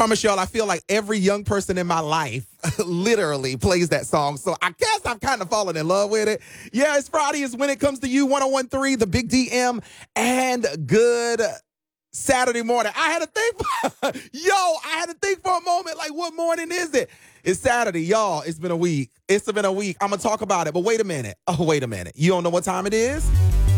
Promise y'all, I feel like every young person in my life literally plays that song. So I guess I'm kind of falling in love with it. Yeah, it's Friday. It's When It Comes to You, 1013, the Big DM, and good Saturday morning. I had to think for a moment, like, what morning is it? It's Saturday, y'all. It's been a week. I'm going to talk about it. But wait a minute. Oh, wait a minute. You don't know what time it is?